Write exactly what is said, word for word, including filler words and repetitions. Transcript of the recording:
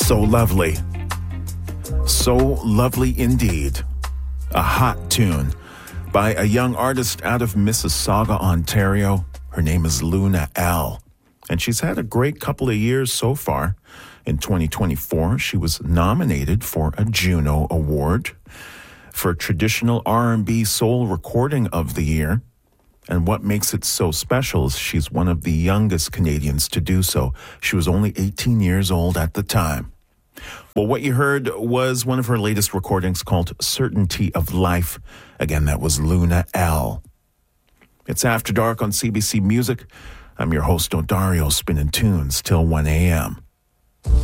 So lovely. So lovely indeed. A hot tune by a young artist out of Mississauga, Ontario. Her name is Luna L. And she's had a great couple of years so far. In twenty twenty-four, she was nominated for a Juno Award for Traditional R and B Soul Recording of the Year. And what makes it so special is she's one of the youngest Canadians to do so. She was only eighteen years old at the time. Well, what you heard was one of her latest recordings called Certainty of Life. Again, that was Luna L. It's After Dark on C B C Music. I'm your host, Odario, spinning tunes till one a.m.